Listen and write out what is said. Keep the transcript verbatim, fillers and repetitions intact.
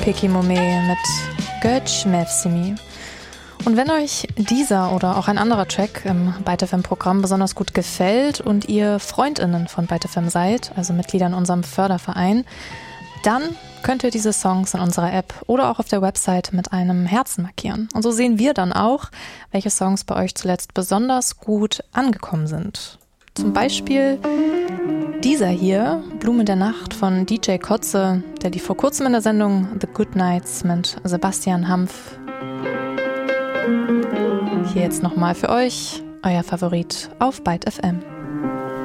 Peki Mome mit Götsch Mevsimi. Und wenn euch dieser oder auch ein anderer Track im Byte F M-Programm besonders gut gefällt und ihr FreundInnen von Byte F M seid, also Mitglieder in unserem Förderverein, dann könnt ihr diese Songs in unserer App oder auch auf der Website mit einem Herzen markieren. Und so sehen wir dann auch, welche Songs bei euch zuletzt besonders gut angekommen sind. Zum Beispiel dieser hier, Blume der Nacht von D J Kotze, der die vor kurzem in der Sendung The Good Nights mit Sebastian Hampf. Hier jetzt nochmal für euch, euer Favorit auf Byte F M.